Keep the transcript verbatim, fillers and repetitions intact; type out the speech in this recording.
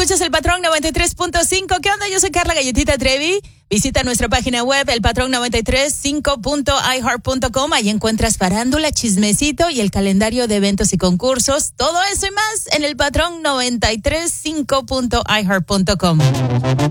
escuchas El Patrón noventa y tres punto cinco. ¿Qué onda? Yo soy Carla Galletita Trevi. Visita nuestra página web, el patrón noventa y tres punto cinco punto i heart punto com. Ahí encuentras farándula, chismecito y el calendario de eventos y concursos. Todo eso y más en El Patrón noventa y tres punto cinco punto i heart punto com.